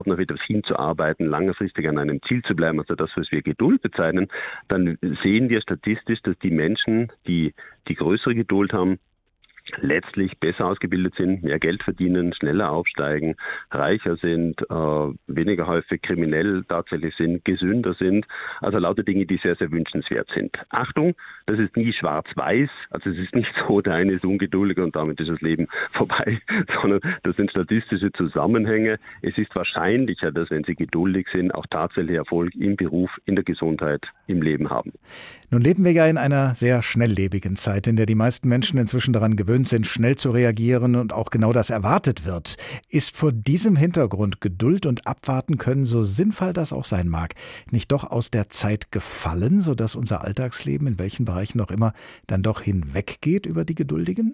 auf etwas hinzuarbeiten, langfristig an einem Ziel zu bleiben, also das, was wir Geduld bezeichnen, dann sehen wir statistisch, dass die Menschen, die größere Geduld haben, letztlich besser ausgebildet sind, mehr Geld verdienen, schneller aufsteigen, reicher sind, weniger häufig kriminell tatsächlich sind, gesünder sind. Also lauter Dinge, die sehr, sehr wünschenswert sind. Achtung, das ist nie schwarz-weiß. Also es ist nicht so, der eine ist ungeduldiger und damit ist das Leben vorbei, sondern das sind statistische Zusammenhänge. Es ist wahrscheinlicher, dass wenn Sie geduldig sind, auch tatsächlich Erfolg im Beruf, in der Gesundheit, im Leben haben. Nun leben wir ja in einer sehr schnelllebigen Zeit, in der die meisten Menschen inzwischen daran gewöhnt sind, schnell zu reagieren und auch genau das erwartet wird. Ist vor diesem Hintergrund Geduld und Abwarten können, so sinnvoll das auch sein mag, nicht doch aus der Zeit gefallen, sodass unser Alltagsleben in welchen Bereichen auch immer dann doch hinweggeht über die Geduldigen?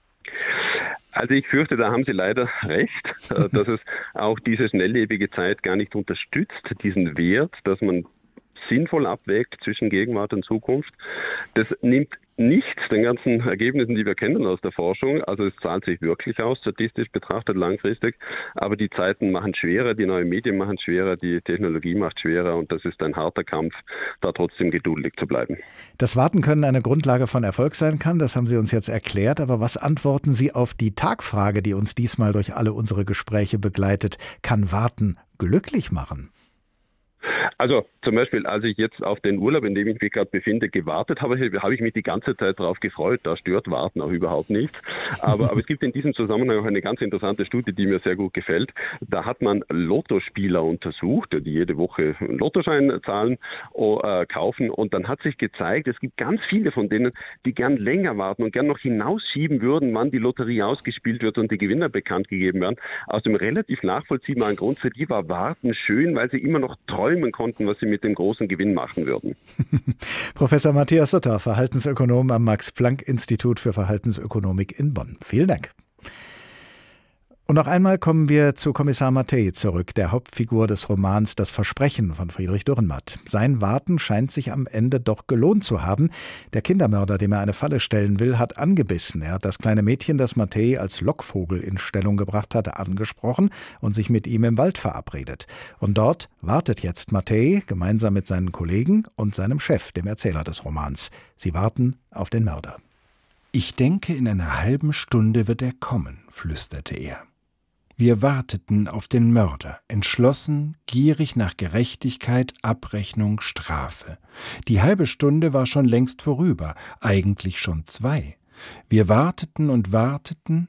Also ich fürchte, da haben Sie leider recht, dass es auch diese schnelllebige Zeit gar nicht unterstützt, diesen Wert, dass man sinnvoll abwägt zwischen Gegenwart und Zukunft. Das nimmt nichts den ganzen Ergebnissen, die wir kennen aus der Forschung. Also es zahlt sich wirklich aus, statistisch betrachtet langfristig. Aber die Zeiten machen schwerer, die neuen Medien machen schwerer, die Technologie macht schwerer und das ist ein harter Kampf, da trotzdem geduldig zu bleiben. Das Warten können eine Grundlage von Erfolg sein kann, das haben Sie uns jetzt erklärt. Aber was antworten Sie auf die Tagfrage, die uns diesmal durch alle unsere Gespräche begleitet? Kann Warten glücklich machen? Also zum Beispiel, als ich jetzt auf den Urlaub, in dem ich mich gerade befinde, gewartet habe, habe ich mich die ganze Zeit darauf gefreut. Da stört Warten auch überhaupt nicht. Aber es gibt in diesem Zusammenhang auch eine ganz interessante Studie, die mir sehr gut gefällt. Da hat man Lottospieler untersucht, die jede Woche einen Lottoschein zahlen, kaufen. Und dann hat sich gezeigt, es gibt ganz viele von denen, die gern länger warten und gern noch hinausschieben würden, wann die Lotterie ausgespielt wird und die Gewinner bekannt gegeben werden. Aus dem relativ nachvollziehbaren Grund, für die war Warten schön, weil sie immer noch träumen konnten, was sie mit dem großen Gewinn machen würden. Professor Matthias Sutter, Verhaltensökonom am Max-Planck-Institut für Verhaltensökonomik in Bonn. Vielen Dank. Und noch einmal kommen wir zu Kommissar Mattei zurück, der Hauptfigur des Romans Das Versprechen von Friedrich Dürrenmatt. Sein Warten scheint sich am Ende doch gelohnt zu haben. Der Kindermörder, dem er eine Falle stellen will, hat angebissen. Er hat das kleine Mädchen, das Mattei als Lockvogel in Stellung gebracht hatte, angesprochen und sich mit ihm im Wald verabredet. Und dort wartet jetzt Mattei gemeinsam mit seinen Kollegen und seinem Chef, dem Erzähler des Romans. Sie warten auf den Mörder. »Ich denke, in einer halben Stunde wird er kommen«, flüsterte er. Wir warteten auf den Mörder, entschlossen, gierig nach Gerechtigkeit, Abrechnung, Strafe. Die halbe Stunde war schon längst vorüber, eigentlich schon 2. Wir warteten und warteten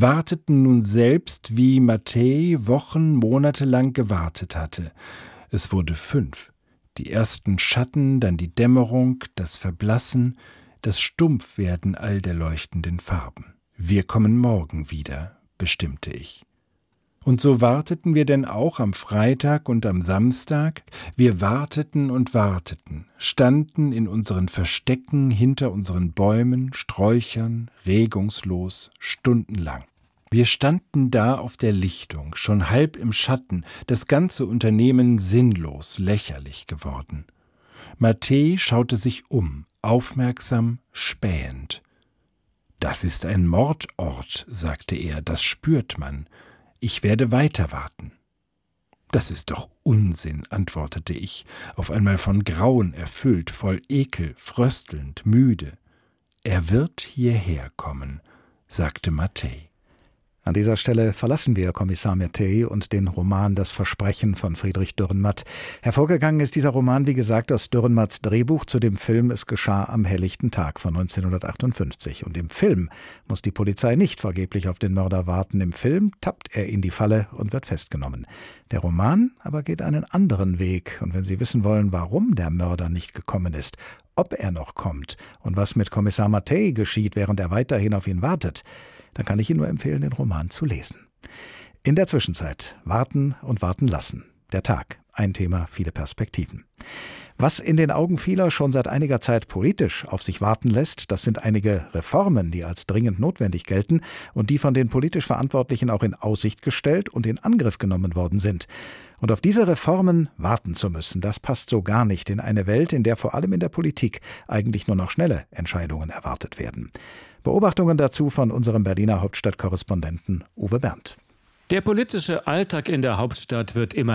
nun selbst, wie Mattei Wochen, Monate lang gewartet hatte. Es wurde 5. Die ersten Schatten, dann die Dämmerung, das Verblassen, das Stumpfwerden all der leuchtenden Farben. Wir kommen morgen wieder, bestimmte ich. Und so warteten wir denn auch am Freitag und am Samstag. Wir warteten und warteten, standen in unseren Verstecken hinter unseren Bäumen, Sträuchern, regungslos, stundenlang. Wir standen da auf der Lichtung, schon halb im Schatten, das ganze Unternehmen sinnlos, lächerlich geworden. Mattei schaute sich um, aufmerksam, spähend. »Das ist ein Mordort«, sagte er, »das spürt man. Ich werde weiter warten.« »Das ist doch Unsinn«, antwortete ich, auf einmal von Grauen erfüllt, voll Ekel, fröstelnd, müde. »Er wird hierher kommen«, sagte Mattei. An dieser Stelle verlassen wir Kommissar Mattei und den Roman Das Versprechen von Friedrich Dürrenmatt. Hervorgegangen ist dieser Roman, wie gesagt, aus Dürrenmatts Drehbuch zu dem Film Es geschah am helllichten Tag von 1958. Und im Film muss die Polizei nicht vergeblich auf den Mörder warten. Im Film tappt er in die Falle und wird festgenommen. Der Roman aber geht einen anderen Weg. Und wenn Sie wissen wollen, warum der Mörder nicht gekommen ist, ob er noch kommt und was mit Kommissar Mattei geschieht, während er weiterhin auf ihn wartet, dann kann ich Ihnen nur empfehlen, den Roman zu lesen. In der Zwischenzeit warten und warten lassen. Der Tag, ein Thema, viele Perspektiven. Was in den Augen vieler schon seit einiger Zeit politisch auf sich warten lässt, das sind einige Reformen, die als dringend notwendig gelten und die von den politisch Verantwortlichen auch in Aussicht gestellt und in Angriff genommen worden sind. Und auf diese Reformen warten zu müssen, das passt so gar nicht in eine Welt, in der vor allem in der Politik eigentlich nur noch schnelle Entscheidungen erwartet werden. Beobachtungen dazu von unserem Berliner Hauptstadtkorrespondenten Uwe Berndt. Der politische Alltag in der Hauptstadt wird immer